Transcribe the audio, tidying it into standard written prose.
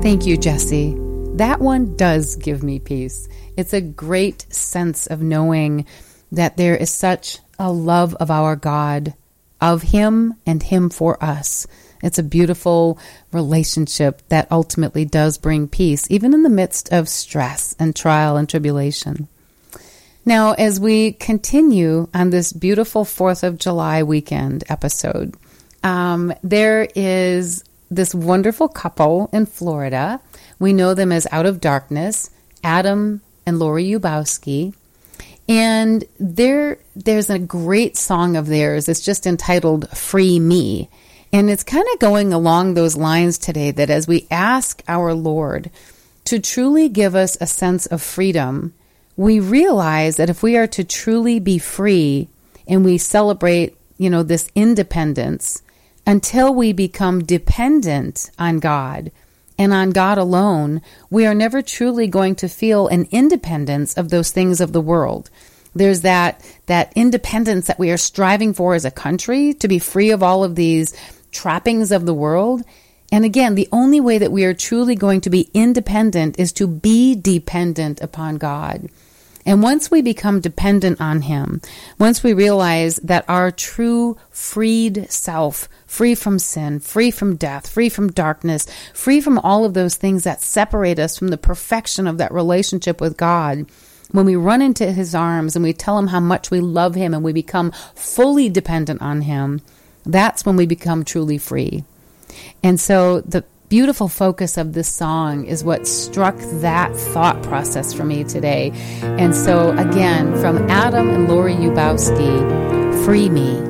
Thank you, Jesse. That one does give me peace. It's a great sense of knowing that there is such a love of our God, of Him and Him for us. It's a beautiful relationship that ultimately does bring peace, even in the midst of stress and trial and tribulation. Now, as we continue on this beautiful 4th of July weekend episode, there is this wonderful couple in Florida. We know them as Out of Darkness, Adam and Lori Yubowski. And there's a great song of theirs. It's just entitled Free Me. And it's kind of going along those lines today, that as we ask our Lord to truly give us a sense of freedom, we realize that if we are to truly be free and we celebrate, this independence, until we become dependent on God and on God alone, we are never truly going to feel an independence of those things of the world. There's that independence that we are striving for as a country, to be free of all of these trappings of the world. And again, the only way that we are truly going to be independent is to be dependent upon God. And once we become dependent on Him, once we realize that our true freed self, free from sin, free from death, free from darkness, free from all of those things that separate us from the perfection of that relationship with God, when we run into His arms and we tell Him how much we love Him and we become fully dependent on Him, that's when we become truly free. And so the beautiful focus of this song is what struck that thought process for me today. And so again, from Adam and Lori Yubowski, Free Me.